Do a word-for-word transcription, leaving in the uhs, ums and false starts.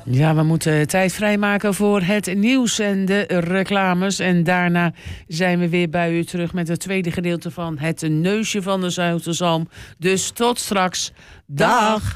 Ja, we moeten tijd vrijmaken voor het nieuws en de reclames. En daarna zijn we weer bij u terug met het tweede gedeelte van het neusje van de Zuiderszalm. Dus tot straks. Dag!